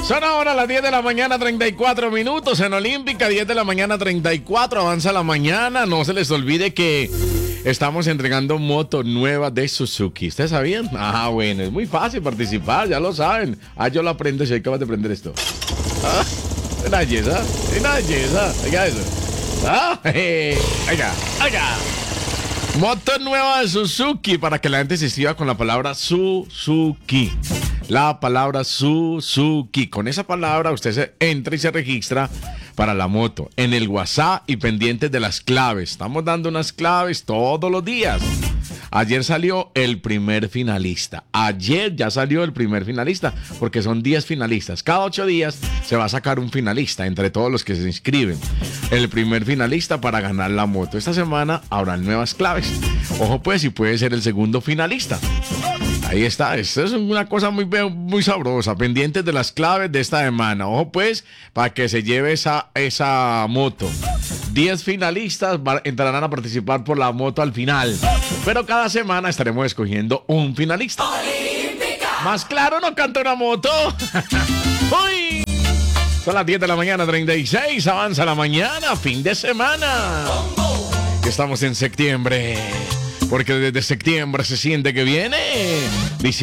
Son ahora las 10 de la mañana, 34 minutos en Olímpica, 10 de la mañana, 34, avanza la mañana. No se les olvide que estamos entregando moto nueva de Suzuki. ¿Ustedes sabían? Ah, bueno, es muy fácil participar, ya lo saben. Ah, yo lo aprendo si acabas de aprender esto. Ah, una belleza, oiga eso. Ah, oiga. Moto nueva de Suzuki, para que la gente se escriba con la palabra Suzuki. La palabra Suzuki. Con esa palabra usted se entra y se registra para la moto en el WhatsApp y pendientes de las claves. Estamos dando unas claves todos los días. Ayer salió el primer finalista. Ayer ya salió el primer finalista, porque son 10 finalistas. Cada 8 días se va a sacar un finalista entre todos los que se inscriben. El primer finalista para ganar la moto. Esta semana habrá nuevas claves. Ojo pues, si puede ser el segundo finalista. Ahí está, esto es una cosa muy sabrosa, pendientes de las claves de esta semana. Ojo pues, para que se lleve esa moto. 10 finalistas entrarán a participar por la moto al final. Pero cada semana estaremos escogiendo un finalista. ¡Olímpica! Más claro, no canta una moto. ¡Uy! Son las 10 de la mañana, 36, avanza la mañana, fin de semana. Estamos en septiembre. Porque desde septiembre se siente que viene